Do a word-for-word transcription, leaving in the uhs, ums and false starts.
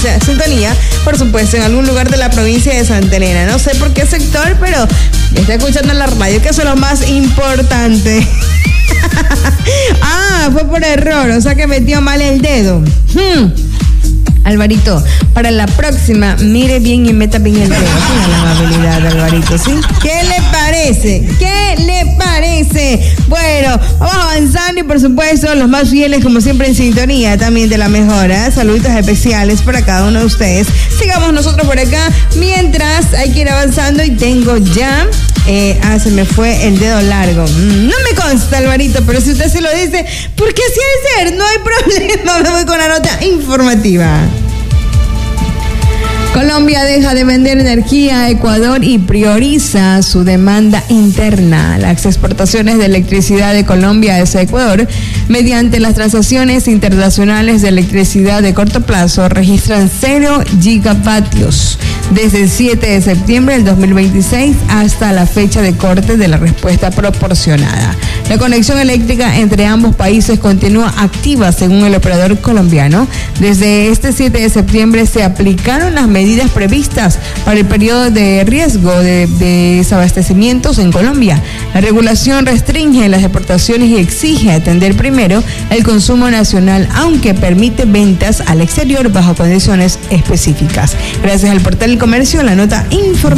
sintonía, por supuesto, en algún lugar de la provincia de Santa Elena. No sé por qué sector, pero está escuchando la radio, que eso es lo más importante. Ah, fue por error, o sea que metió mal el dedo. Hmm. Alvarito, para la próxima, mire bien y meta bien el dedo. Tenga la amabilidad, Alvarito, ¿sí? ¿Qué le parece? ¿Qué le parece? Bueno, vamos avanzando y por supuesto, los más fieles, como siempre, en sintonía también de la mejora. Saluditos especiales para cada uno de ustedes. Sigamos nosotros por acá, mientras hay que ir avanzando y tengo ya... Eh, ah, se me fue el dedo largo. Mm, no me consta, Alvarito, pero si usted se lo dice, porque así ha de ser, no hay problema. Me voy con la nota informativa. Colombia deja de vender energía a Ecuador y prioriza su demanda interna. Las exportaciones de electricidad de Colombia hacia Ecuador, mediante las transacciones internacionales de electricidad de corto plazo, registran cero gigavatios desde el siete de septiembre del dos mil veintiséis hasta la fecha de corte de la respuesta proporcionada. La conexión eléctrica entre ambos países continúa activa, según el operador colombiano. Desde este siete de septiembre se aplicaron las medidas medidas previstas para el periodo de riesgo de, de desabastecimientos en Colombia. La regulación restringe las exportaciones y exige atender primero el consumo nacional, aunque permite ventas al exterior bajo condiciones específicas. Gracias al portal El Comercio, la nota informativa.